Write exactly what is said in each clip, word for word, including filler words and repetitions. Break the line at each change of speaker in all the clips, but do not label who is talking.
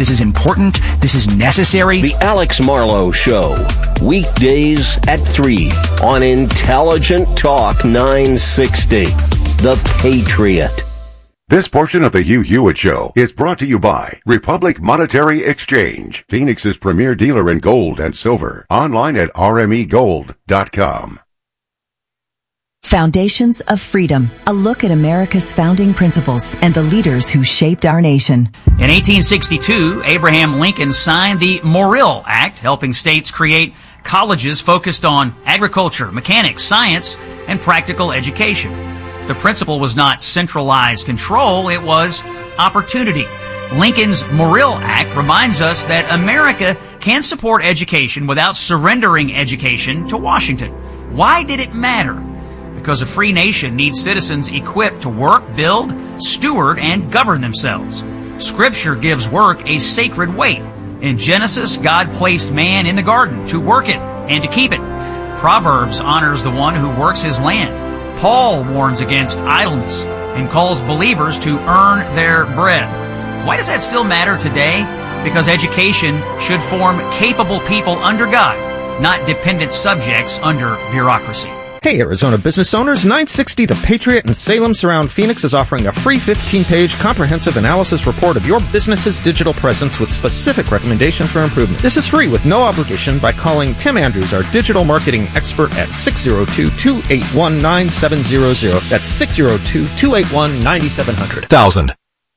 This is important. This is necessary.
The Alex Marlowe Show, weekdays at three on Intelligent Talk nine sixty. The Patriot.
This portion of the Hugh Hewitt Show is brought to you by Republic Monetary Exchange, Phoenix's premier dealer in gold and silver. Online at r m e gold dot com.
Foundations of Freedom, a look at America's founding principles and the leaders who shaped our nation.
In eighteen sixty-two, Abraham Lincoln signed the Morrill Act, helping states create colleges focused on agriculture, mechanics, science, and practical education. The principle was not centralized control, it was opportunity. Lincoln's Morrill Act reminds us that America can support education without surrendering education to Washington. Why did it matter? Because a free nation needs citizens equipped to work, build, steward, and govern themselves. Scripture gives work a sacred weight. In Genesis, God placed man in the garden to work it and to keep it. Proverbs honors the one who works his land. Paul warns against idleness and calls believers to earn their bread. Why does that still matter today? Because education should form capable people under God, not dependent subjects under bureaucracy.
Hey, Arizona business owners, nine sixty The Patriot in Salem Surround Phoenix is offering a free fifteen-page comprehensive analysis report of your business's digital presence with specific recommendations for improvement. This is free with no obligation by calling Tim Andrews, our digital marketing expert, at six oh two, two eight one, nine seven zero zero. That's six oh two, two eight one, nine seven zero zero.
Thousand.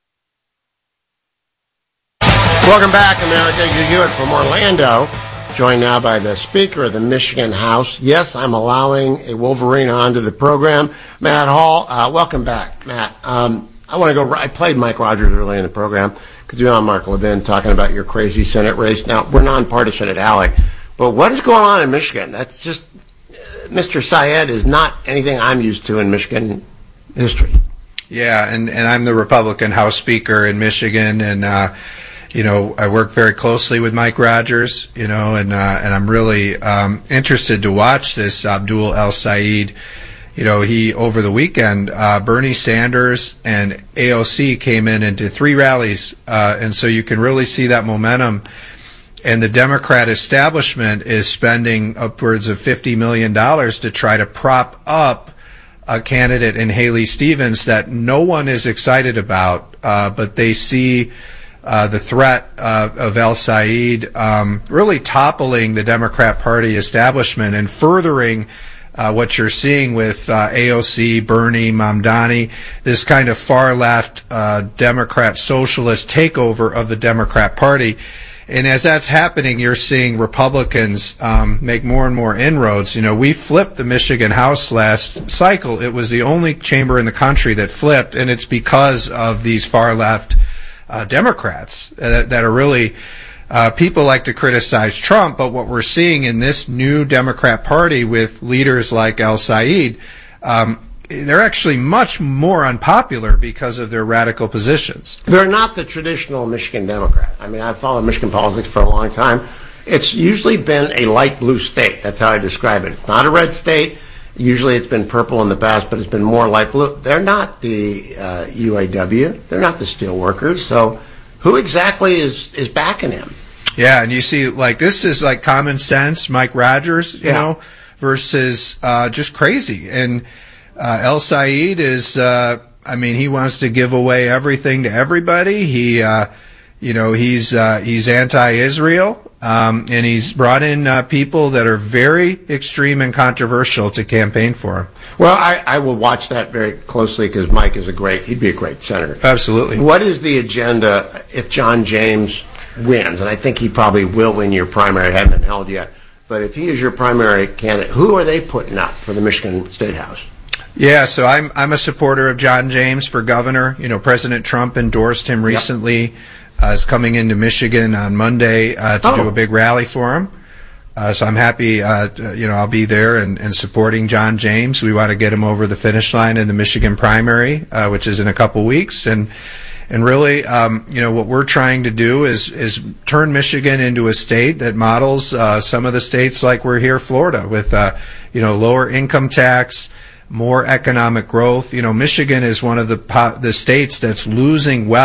Welcome back, America. Hugh Hewitt from Orlando. Joined now by the Speaker of the Michigan House. Yes, I'm allowing a Wolverine onto the program. Matt Hall, uh, welcome back, Matt. Um, I want to go, I played Mike Rogers early in the program because you're on Mark Levin talking about your crazy Senate race. Now, we're nonpartisan at ALEC, but what is going on in Michigan? That's just, uh, Mister Syed is not anything I'm used to in Michigan history.
Yeah, and, and I'm the Republican House Speaker in Michigan, and, uh, You know, I work very closely with Mike Rogers, you know, and uh, and I'm really um, interested to watch this Abdul El-Sayed. You know, he, over the weekend, uh, Bernie Sanders and A O C came in and did three rallies, uh, and so you can really see that momentum. And the Democrat establishment is spending upwards of fifty million dollars to try to prop up a candidate in Haley Stevens that no one is excited about, uh, but they see Uh, the threat uh, of El-Sayed um, really toppling the Democrat Party establishment and furthering uh, what you're seeing with uh, A O C, Bernie, Mamdani, this kind of far-left uh, Democrat socialist takeover of the Democrat Party. And as that's happening, you're seeing Republicans um, make more and more inroads. You know, we flipped the Michigan House last cycle. It was the only chamber in the country that flipped, and it's because of these far-left Uh, Democrats that, that are really, uh, people like to criticize Trump, but what we're seeing in this new Democrat Party with leaders like El-Sayed, um, they're actually much more unpopular because of their radical positions.
They're not the traditional Michigan Democrat. I mean, I've followed Michigan politics for a long time. It's usually been a light blue state. That's how I describe it. It's not a red state. Usually it's been purple in the past, but it's been more light blue. They're not the uh, U A W. They're not the steelworkers. So who exactly is, is backing him?
Yeah, and you see, like, this is like common sense, Mike Rogers, you
yeah.
know, versus uh, just crazy. And uh, El-Sayed is, uh, I mean, he wants to give away everything to everybody. He, uh, you know, he's uh, he's anti-Israel. Um, and he's brought in uh, people that are very extreme and controversial to campaign for him.
Well, I, I will watch that very closely because Mike is a great, he'd be a great senator.
Absolutely.
What is the agenda if John James wins? And I think he probably will win your primary. It hasn't been held yet. But if he is your primary candidate, who are they putting up for the Michigan State House?
Yeah, so I'm I'm a supporter of John James for governor. You know, President Trump endorsed him recently. Yep. Uh, is coming into Michigan on Monday uh, to
oh.
do a big rally for him. Uh, so I'm happy, uh, to, you know, I'll be there and, and supporting John James. We want to get him over the finish line in the Michigan primary, uh, which is in a couple weeks. And and really, um, you know, what we're trying to do is is turn Michigan into a state that models uh, some of the states like we're here, Florida, with, uh, you know, lower income tax, more economic growth. You know, Michigan is one of the po- the states that's losing wealth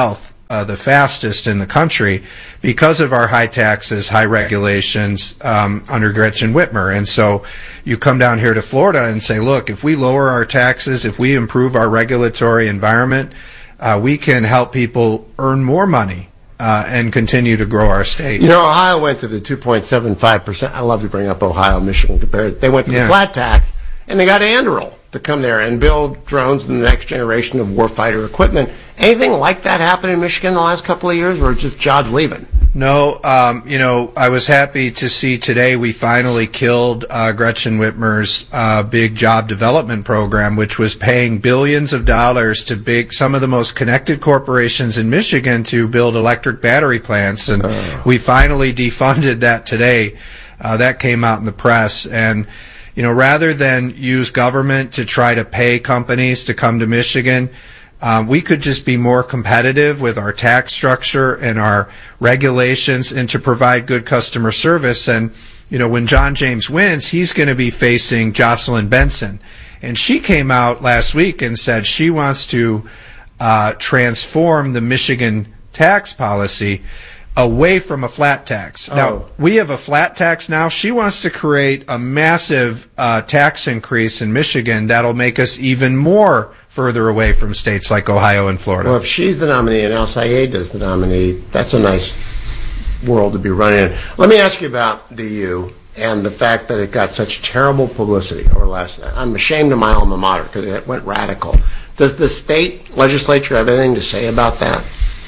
uh, the fastest in the country because of our high taxes, high regulations um, under Gretchen Whitmer. And so you come down here to Florida and say, look, if we lower our taxes, if we improve our regulatory environment, uh, we can help people earn more money uh, and continue to grow our state.
You know, Ohio went to the two point seven five percent. I love to bring up Ohio, Michigan compared. They went to
Yeah.
the flat tax, and they got Anduril to come there and build drones and the next generation of warfighter equipment. Anything like that happen in Michigan in the last couple of years, or just jobs leaving?
No, um, you know, I was happy to see today we finally killed uh, Gretchen Whitmer's uh, big job development program, which was paying billions of dollars to big, some of the most connected corporations in Michigan to build electric battery plants, and oh. we finally defunded that today. Uh, that came out in the press, and you know, rather than use government to try to pay companies to come to Michigan, um, we could just be more competitive with our tax structure and our regulations and to provide good customer service. And, you know, when John James wins, he's going to be facing Jocelyn Benson. And she came out last week and said she wants to uh, transform the Michigan tax policy away from a flat tax.
Oh.
Now, we have a flat tax now. She wants to create a massive uh, tax increase in Michigan that'll make us even more further away from states like Ohio and Florida.
Well, if she's the nominee and Al Sayed is the nominee, that's a nice world to be running in. Let me ask you about the U and the fact that it got such terrible publicity over the last... I'm ashamed of my alma mater because it went radical. Does the state legislature have anything to say about that?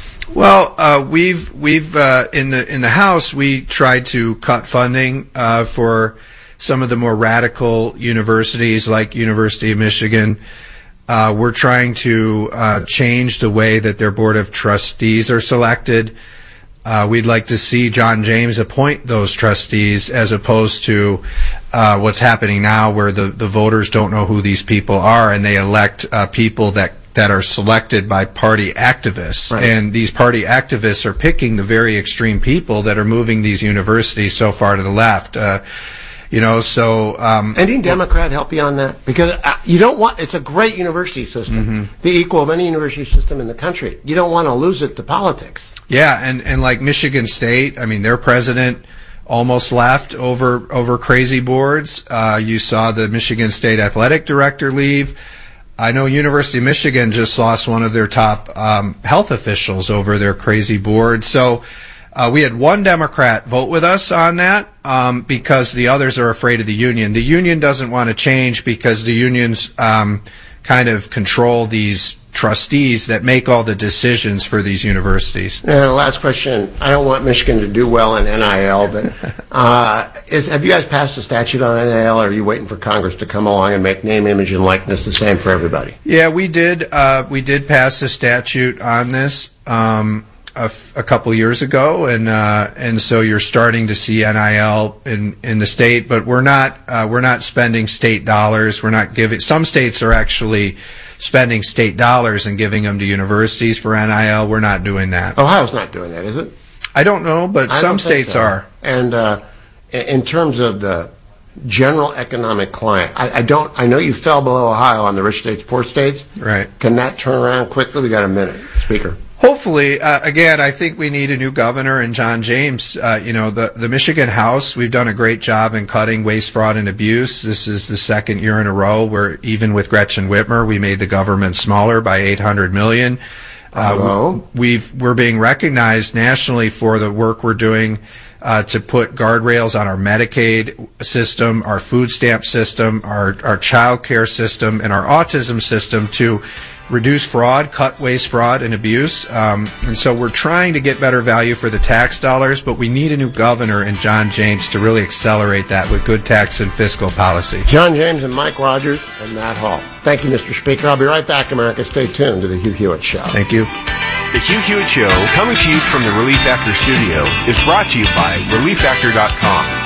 Well, uh, we've we've uh, in the in the House we tried to cut funding uh, for some of the more radical universities like University of Michigan. Uh, we're trying to uh, change the way that their board of trustees are selected. Uh, we'd like to see John James appoint those trustees as opposed to uh, what's happening now where the, the voters don't know who these people are and they elect uh, people that that are selected by party activists.
Right.
And these party activists are picking the very extreme people that are moving these universities so far to the left. Uh, you know, so... Um,
Any Democrat help you on that? Because uh, you don't want... It's a great university system,
mm-hmm.
the equal of any university system in the country. You don't want to lose it to politics.
Yeah, and, and like Michigan State, I mean, their president almost left over, over crazy boards. Uh, you saw the Michigan State athletic director leave. I know University of Michigan just lost one of their top um, health officials over their crazy board. So uh, we had one Democrat vote with us on that um, because the others are afraid of the union. The union doesn't want to change because the unions um, kind of control these trustees that make all the decisions for these universities.
Uh, last question. I don't want Michigan to do well in N I L, but uh, is, have you guys passed a statute on N I L, or are you waiting for Congress to come along and make name, image, and likeness the same for everybody?
Yeah, we did. Uh, we did pass a statute on this um, a, f- a couple years ago, and uh, and so you're starting to see N I L in, in the state, but we're not uh, we're not spending state dollars. We're not giving. Some states are actually spending state dollars and giving them to universities for N I L. We're not doing that.
Ohio's not doing that, is it?
I don't know, but
I
some
don't think
states
so.
are.
And uh, in terms of the general economic climate, I, I don't. I know you fell below Ohio on the rich states, poor states.
Right.
Can that turn around quickly? We got a minute, Speaker.
Hopefully, uh, again, I think we need a new governor and John James. Uh, you know, the, the Michigan House, we've done a great job in cutting waste, fraud, and abuse. This is the second year in a row where even with Gretchen Whitmer, we made the government smaller by eight hundred million dollars. Uh, we've, we're being recognized nationally for the work we're doing uh, to put guardrails on our Medicaid system, our food stamp system, our, our child care system, and our autism system to reduce fraud, cut waste, fraud, and abuse. Um, and so we're trying to get better value for the tax dollars, but we need a new governor in John James to really accelerate that with good tax and fiscal policy.
John James and Mike Rogers and Matt Hall. Thank you, Mister Speaker. I'll be right back, America. Stay tuned to the Hugh Hewitt Show.
Thank you.
The Hugh Hewitt Show, coming to you from the Relief Factor studio, is brought to you by relief factor dot com.